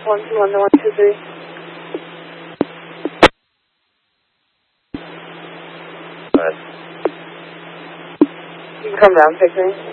121 to 123. Alright. You can come down, pick me.